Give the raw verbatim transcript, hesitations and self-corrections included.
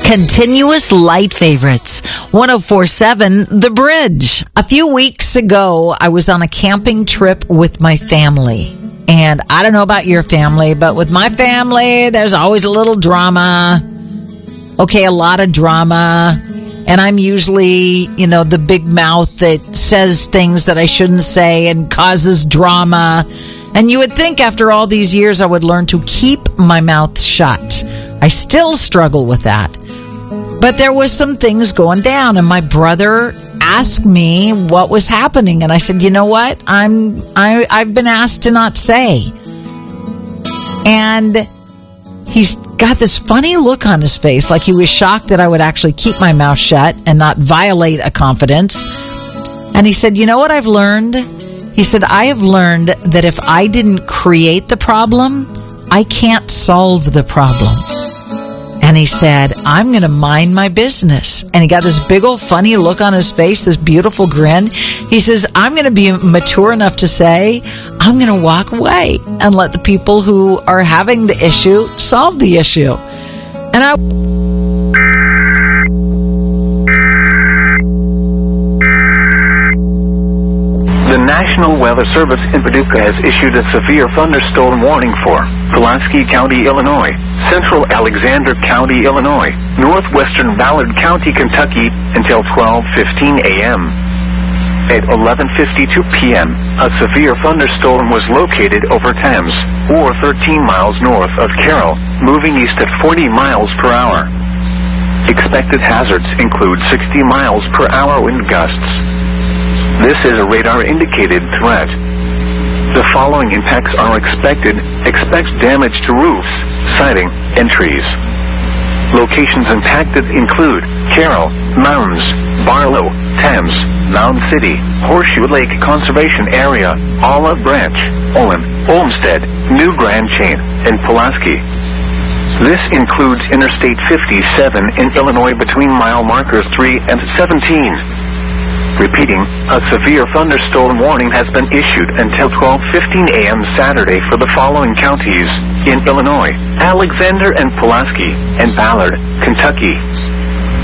Continuous light favorites. one oh four point seven The Bridge. A few weeks ago, I was on a camping trip with my family. And I don't know about your family, but with my family, there's always a little drama. Okay, a lot of drama. And I'm usually, you know, the big mouth that says things that I shouldn't say and causes drama. And you would think after all these years I would learn to keep my mouth shut. I still struggle with that. But there was some things going down, and my brother asked me what was happening, and I said, "You know what? I'm I I've been asked to not say." And he's got this funny look on his face, like he was shocked that I would actually keep my mouth shut and not violate a confidence. And he said, "You know what I've learned?" He said, "I have learned that if I didn't create the problem, I can't solve the problem." And he said, "I'm going to mind my business." And he got this big old funny look on his face, this beautiful grin. He says, "I'm going to be mature enough to say, I'm going to walk away and let the people who are having the issue solve the issue." And I... The National Weather Service in Paducah has issued a severe thunderstorm warning for Pulaski County, Illinois, Central Alexander County, Illinois, Northwestern Ballard County, Kentucky, until twelve fifteen a.m. At eleven fifty-two p.m., a severe thunderstorm was located over Thames, or thirteen miles north of Carroll, moving east at forty miles per hour. Expected hazards include sixty miles per hour wind gusts. This is a radar-indicated threat. The following impacts are expected. Expect damage to roofs, siding, and trees. Locations impacted include Carroll, Mounds, Barlow, Thames, Mound City, Horseshoe Lake Conservation Area, Olive Branch, Owen, Olmsted, New Grand Chain, and Pulaski. This includes Interstate fifty-seven in Illinois between mile markers three and seventeen. Repeating, a severe thunderstorm warning has been issued until twelve fifteen a.m. Saturday for the following counties in Illinois: Alexander and Pulaski, and Ballard, Kentucky.